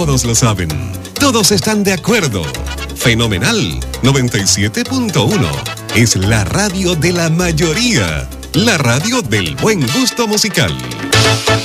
todos lo saben. Todos están de acuerdo. Fenomenal 97.1. Es la radio de la mayoría. La radio del buen gusto musical.